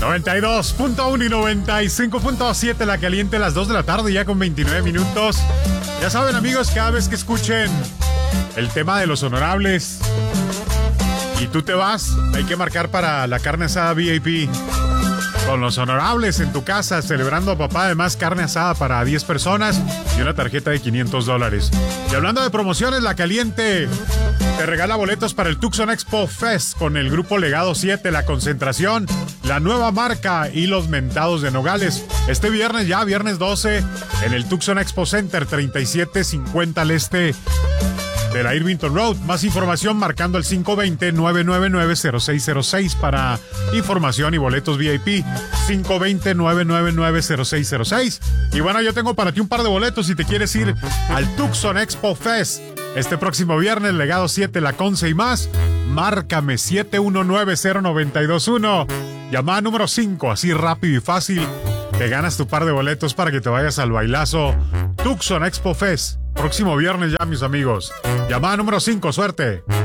92.1 y 95.7 La Caliente, las 2 de la tarde ya con 29 minutos. Ya saben, amigos, cada vez que escuchen el tema de los honorables y tú te vas, hay que marcar para la carne asada VIP. Con los honorables en tu casa, celebrando a papá, además carne asada para 10 personas y una tarjeta de $500. Y hablando de promociones, La Caliente te regala boletos para el Tucson Expo Fest con el grupo Legado 7, La Concentración, La Nueva Marca y Los Mentados de Nogales. Este viernes, ya viernes 12, en el Tucson Expo Center, 3750 al este de la Irvington Road. Más información marcando el 520-999-0606 para información y boletos VIP. 520-999-0606. Y bueno, yo tengo para ti un par de boletos si te quieres ir al Tucson Expo Fest este próximo viernes, Legado 7, La Conce y más. Márcame 719-0921. Llamada número 5, así rápido y fácil. Te ganas tu par de boletos para que te vayas al bailazo Tucson Expo Fest. Próximo viernes ya, mis amigos. Llamada número 5, suerte.